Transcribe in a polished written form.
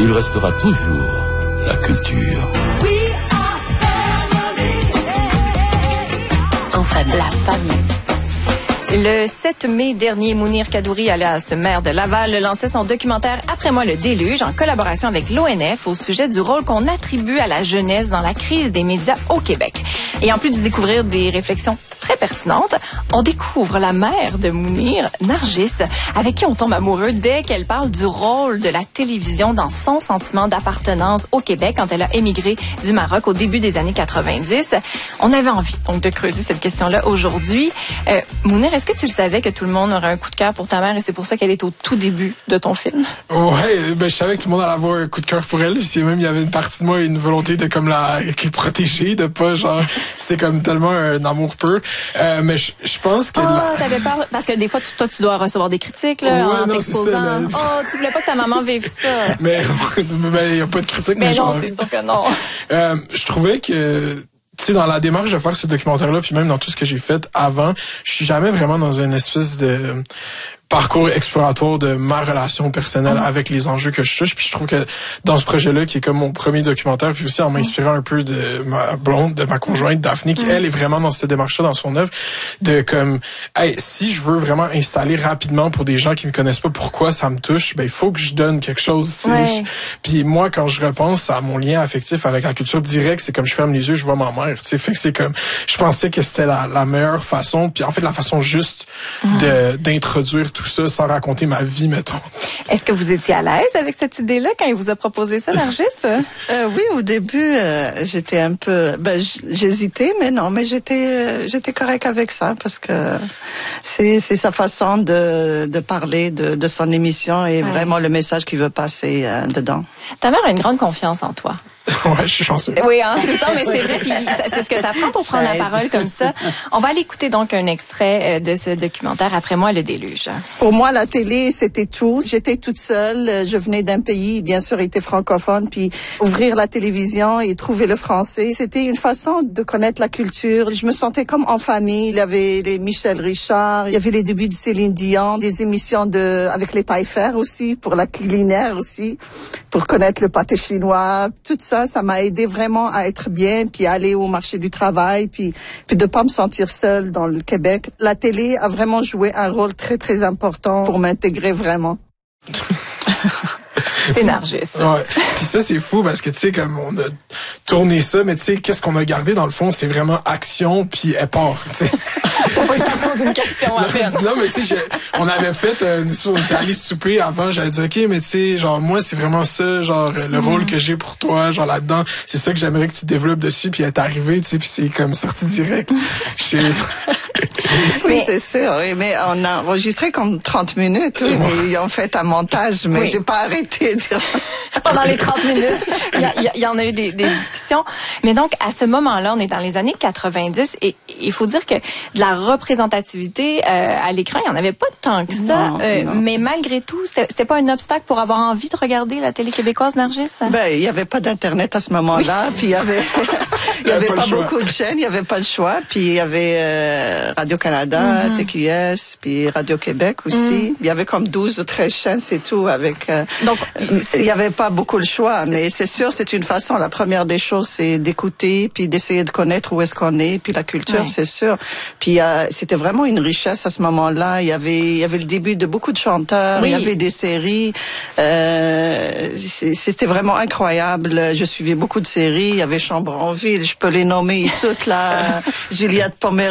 il restera toujours la culture. Enfin, la famille. Le 7 mai dernier, Mounir Kadouri, alias maire de Laval, lançait son documentaire « Après moi le déluge » en collaboration avec l'ONF au sujet du rôle qu'on attribue à la jeunesse dans la crise des médias au Québec. Et en plus de découvrir des réflexions très pertinentes, on découvre la mère de Mounir, Nargis, avec qui on tombe amoureux dès qu'elle parle du rôle de la télévision dans son sentiment d'appartenance au Québec quand elle a émigré du Maroc au début des années 90. On avait envie donc de creuser cette question-là aujourd'hui. Mounir, est-ce que tu le savais que tout le monde aurait un coup de cœur pour ta mère et c'est pour ça qu'elle est au tout début de ton film? Ouais, je savais que tout le monde allait avoir un coup de cœur pour elle. Puis même, il y avait une partie de moi, une volonté de comme la protéger, de pas genre, c'est comme tellement un amour pur. Mais je pense que... t'avais peur, parce que des fois, toi, tu dois recevoir des critiques, là, en t'exposant. Tu voulais pas que ta maman vive ça. Mais il y a pas de critique. Mais non, c'est sûr que non. Je trouvais que... Tu sais, dans la démarche de faire ce documentaire-là, puis même dans tout ce que j'ai fait avant, je suis jamais vraiment dans une espèce de parcours exploratoire de ma relation personnelle avec les enjeux que je touche. Puis je trouve que dans ce projet-là, qui est comme mon premier documentaire, puis aussi en m'inspirant un peu de ma blonde, de ma conjointe Daphné, qui elle est vraiment dans cette démarche-là, dans son œuvre, de comme, hey, si je veux vraiment installer rapidement pour des gens qui me connaissent pas pourquoi ça me touche, ben il faut que je donne quelque chose. Ouais. Puis moi, quand je repense à mon lien affectif avec la culture directe, c'est comme je ferme les yeux, je vois ma mère. Tu sais, fait que c'est comme, je pensais que c'était la meilleure façon, puis en fait la façon juste d'introduire tout ça sans raconter ma vie, mettons. Est-ce que vous étiez à l'aise avec cette idée-là quand il vous a proposé ça, Nargis? Oui, au début, j'étais un peu, j'hésitais, mais j'étais correct avec ça parce que c'est sa façon de parler de son émission et vraiment le message qu'il veut passer dedans. Ta mère a une grande confiance en toi. Ouais, je suis chanceux. Oui, hein, c'est ça, mais c'est vrai, puis c'est ce que ça prend pour prendre la parole comme ça. On va aller écouter donc un extrait de ce documentaire « Après moi, le déluge ». Pour moi, la télé, c'était tout. J'étais toute seule. Je venais d'un pays, bien sûr, était francophone, puis ouvrir la télévision et trouver le français, c'était une façon de connaître la culture. Je me sentais comme en famille. Il y avait les Michel Richard, il y avait les débuts de Céline Dion, des émissions avec les paille-fer aussi, pour la culinaire aussi, pour connaître le pâté chinois, tout ça. Ça m'a aidé vraiment à être bien, puis aller au marché du travail, puis de pas me sentir seule dans le Québec. La télé a vraiment joué un rôle très, très important pour m'intégrer vraiment. C'est Nargis. Ouais. Puis ça, c'est fou parce que, tu sais, comme on a tourné ça, mais tu sais, qu'est-ce qu'on a gardé dans le fond, c'est vraiment action puis éport, tu sais. T'as pas eu le temps de poser une question à peine. Non, mais tu sais, on avait fait on était allé souper avant, j'avais dit, OK, mais tu sais, genre, moi, c'est vraiment ça, genre, le rôle que j'ai pour toi, genre, là-dedans, c'est ça que j'aimerais que tu développes dessus, puis elle est arrivée, tu sais, puis c'est comme sorti direct. Oui, c'est sûr, oui, mais on a enregistré comme 30 minutes, oui, mais ils ont fait un montage, mais j'ai pas arrêté. Pendant les 30 minutes, il y en a eu des discussions. Mais donc, à ce moment-là, on est dans les années 90 et il faut dire que de la représentativité à l'écran, il n'y en avait pas tant que ça. Non. Mais malgré tout, c'était pas un obstacle pour avoir envie de regarder la télé québécoise, Nargis? Il y avait pas d'Internet à ce moment-là, puis il y avait pas beaucoup de chaînes, il y avait pas le choix, puis il y avait Radio-Canada, TQS, puis Radio-Québec aussi. Il y avait comme 12 ou 13 chaînes, c'est tout, avec... Donc, il y avait pas beaucoup le choix, mais c'est sûr, c'est une façon. La première des choses, c'est d'écouter, puis d'essayer de connaître où est-ce qu'on est, puis la culture, c'est sûr. Puis c'était vraiment une richesse à ce moment-là. Il y avait le début de beaucoup de chanteurs, il y avait des séries. C'était vraiment incroyable. Je suivais beaucoup de séries. Il y avait Chambre en ville, je peux les nommer toutes là. Juliette Pomer